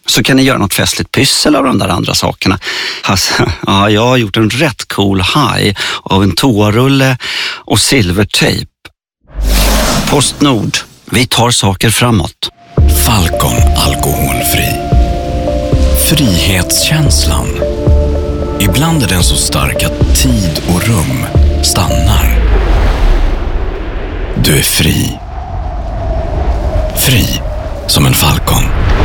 Så kan ni göra något festligt pyssel av de där andra sakerna. Alltså, ja, jag har gjort en rätt cool haj av en toarulle och silvertejp. Postnord. Vi tar saker framåt. Falcon alkoholfri. Frihetskänslan. Ibland är den så stark att tid och rum stannar. Du är fri. Fri som en falcon.